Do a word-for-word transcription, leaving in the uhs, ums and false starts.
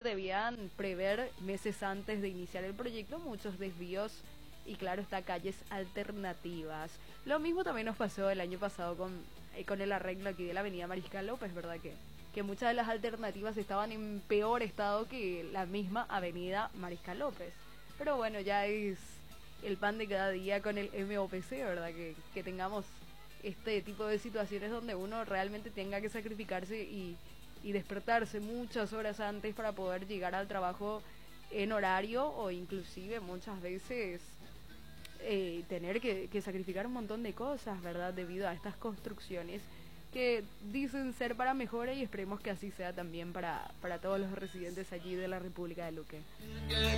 debían prever meses antes de iniciar el proyecto muchos desvíos y claro está calles alternativas. Lo mismo también nos pasó el año pasado con, eh, con el arreglo aquí de la avenida Mariscal López, ¿verdad? Que, que muchas de las alternativas estaban en peor estado que la misma avenida Mariscal López. Pero bueno, ya es el pan de cada día con el M O P C, ¿verdad? Que, que tengamos este tipo de situaciones donde uno realmente tenga que sacrificarse y, y despertarse muchas horas antes para poder llegar al trabajo en horario o inclusive muchas veces eh, tener que, que sacrificar un montón de cosas, ¿verdad? Debido a estas construcciones que dicen ser para mejora y esperemos que así sea también para, para todos los residentes allí de la República de Luque.